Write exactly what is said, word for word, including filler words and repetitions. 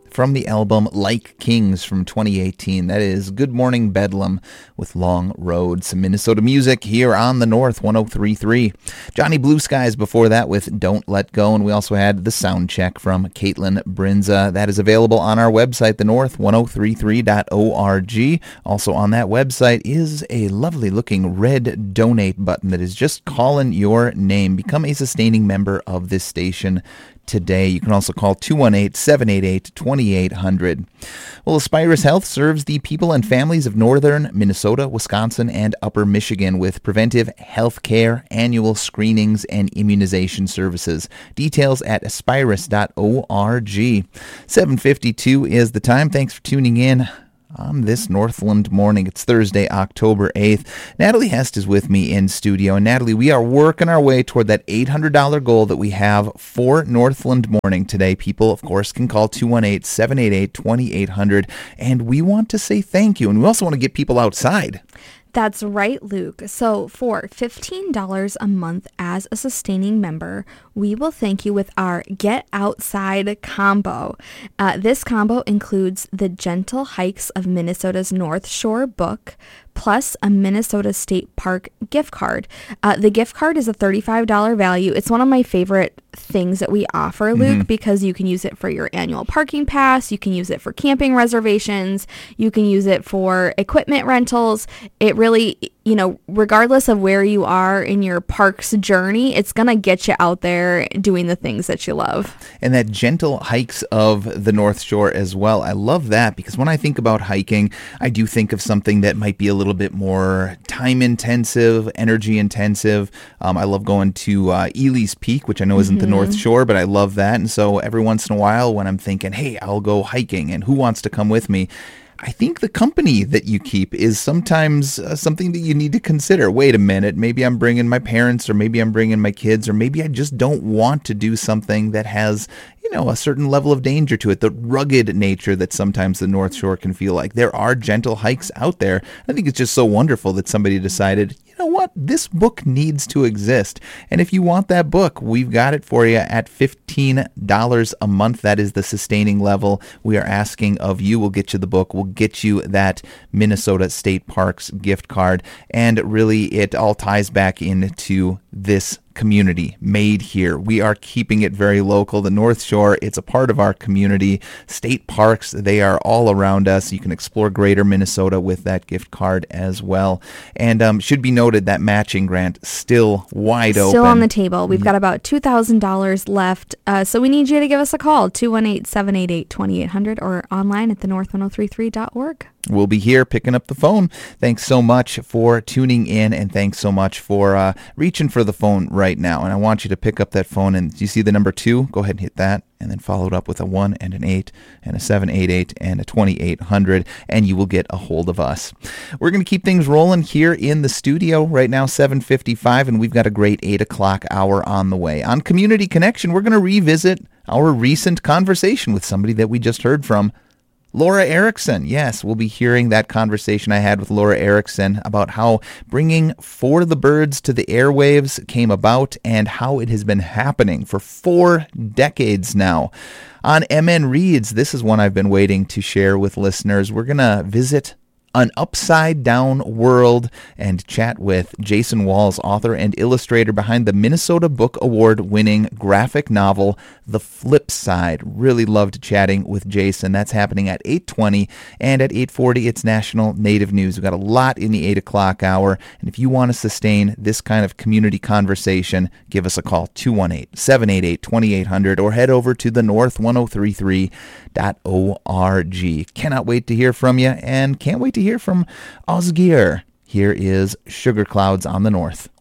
from the album Like Kings from twenty eighteen. That is Good Morning Bedlam with Long Road. Some Minnesota music here on the North one oh three point three. Johnny Blue Skies before that with Don't Let Go. And we also had The Sound Check from Caitlin Brinza. That is available on our website, the north ten thirty-three dot org. Also on that website is a lovely looking red donate button that is just calling your name. Become a sustaining member of this station today. You can also call two one eight, seven eight eight, two eight zero zero. Well, Aspirus Health serves the people and families of northern Minnesota, Wisconsin, and upper Michigan with preventive health care, annual screenings, and immunization services. Details at aspirus dot org. seven fifty-two is the time. Thanks for tuning in on this Northland morning. It's Thursday, October eighth. Natalie Hest is with me in studio. And Natalie, we are working our way toward that eight hundred dollars goal that we have for Northland morning today. People, of course, can call two one eight, seven eight eight, two eight zero zero. And we want to say thank you. And we also want to get people outside. That's right, Luke. So for fifteen dollars a month as a sustaining member, we will thank you with our Get Outside combo. Uh, this combo includes the Gentle Hikes of Minnesota's North Shore book, plus a Minnesota State Park gift card. Uh, the gift card is a thirty-five dollars value. It's one of my favorite things that we offer, Luke, mm-hmm. because you can use it for your annual parking pass, you can use it for camping reservations, you can use it for equipment rentals. It really, you know, regardless of where you are in your parks journey, it's going to get you out there doing the things that you love. And that Gentle Hikes of the North Shore as well. I love that because when I think about hiking, I do think of something that might be a little bit more time intensive, energy intensive. Um, I love going to uh, Ely's Peak, which I know isn't mm-hmm. the North Shore, but I love that. And so every once in a while when I'm thinking, hey, I'll go hiking and who wants to come with me? I think the company that you keep is sometimes uh, something that you need to consider. Wait a minute, maybe I'm bringing my parents or maybe I'm bringing my kids or maybe I just don't want to do something that has, you know, a certain level of danger to it, the rugged nature that sometimes the North Shore can feel like. There are gentle hikes out there. I think it's just so wonderful that somebody decided, you know what, this book needs to exist. And if you want that book, we've got it for you at fifteen dollars a month. That is the sustaining level we are asking of you. We'll get you the book. We'll get you that Minnesota State Parks gift card. And really, it all ties back into this community made here. We are keeping it very local. The North Shore, it's a part of our community. State parks, they are all around us. You can explore greater Minnesota with that gift card as well. And um, should be noted that matching grant still wide still open. Still on the table. We've got about two thousand dollars left. Uh, so we need you to give us a call, two one eight, seven eight eight, two eight zero zero or online at the north ten thirty-three dot org. We'll be here picking up the phone. Thanks so much for tuning in, and thanks so much for uh, reaching for the phone right now. And I want you to pick up that phone, and do you see the number two? Go ahead and hit that, and then follow it up with a one and an eight and a seven eight eight and a twenty-eight hundred, and you will get a hold of us. We're going to keep things rolling here in the studio right now, seven fifty-five, and we've got a great eight o'clock hour on the way. On Community Connection, we're going to revisit our recent conversation with somebody that we just heard from, Laura Erickson. Yes, we'll be hearing that conversation I had with Laura Erickson about how bringing For the Birds to the airwaves came about and how it has been happening for four decades now. On M N Reads, this is one I've been waiting to share with listeners. We're going to visit an upside-down world and chat with Jason Walls, author and illustrator behind the Minnesota Book Award-winning graphic novel, The Flip Side. Really loved chatting with Jason. That's happening at eight twenty, and at eight forty, it's National Native News. We've got a lot in the eight o'clock hour, and if you want to sustain this kind of community conversation, give us a call, two one eight, seven eight eight, two eight zero zero, or head over to the north ten thirty-three dot org. Cannot wait to hear from you, and can't wait to hear from Osgeir. Here is Sugar Clouds on the North.